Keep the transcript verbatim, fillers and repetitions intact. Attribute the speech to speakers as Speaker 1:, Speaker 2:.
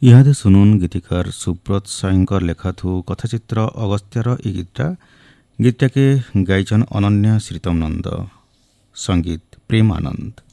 Speaker 1: इहादे सुनुन गीतिकार सुब्रत साईंकर लेखा थु कथाचित्र अगस्त्यर ई गीतटा गीतटाके गाइछन् अनन्या श्रीतम नन्द, संगीत प्रेम आनन्द।